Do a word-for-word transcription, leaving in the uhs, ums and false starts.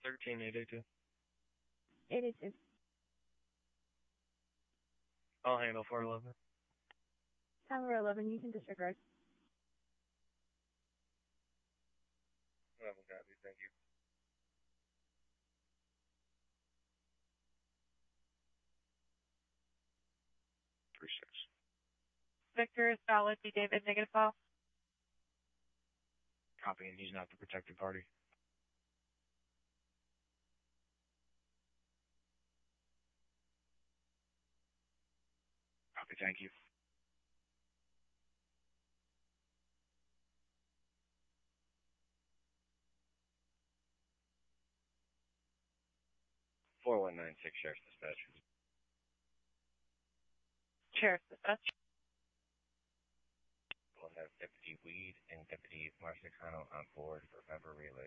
thirteen eight eight two. eight eight two. I'll handle four eleven. Tower eleven, you can disregard. eleven copy, thank you. three six. Victor is solid. B. David, negative call. Copy, and he's not the protected party. Copy, thank you. four one nine six, Sheriff's Dispatch. Sheriff's Dispatch. We'll have Deputy Weed and Deputy Marcicano on board for member relay.